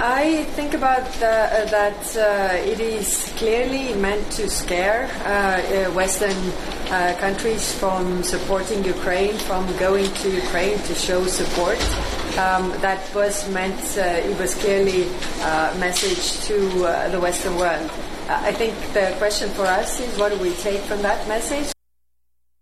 I think about that it is clearly meant to scare Western countries from supporting Ukraine, from going to Ukraine to show support. That was meant, it was clearly a message to the Western world. I think the question for us is, what do we take from that message?